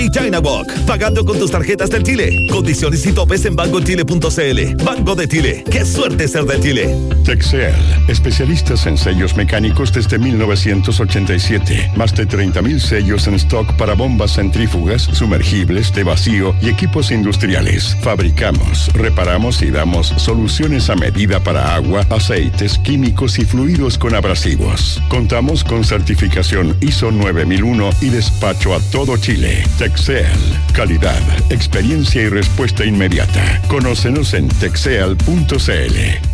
y Dynawalk, pagando con tus tarjetas del Chile. Condiciones y topes en bancochile.cl. Banco de Chile, qué suerte ser de Chile. Texel, especialistas en sellos mecánicos desde 1987. Más de 30,000 sellos en stock para bombas centrífugas, sumergibles, de vacío y equipos industriales. Fabricamos, reparamos y damos soluciones a medida para agua, aceites, químicos y fluidos con abrasivos. Contamos con certificación ISO 9001 y despacho a todo Chile. Texel, calidad, experiencia y respuesta inmediata. Conócenos en texel.cl.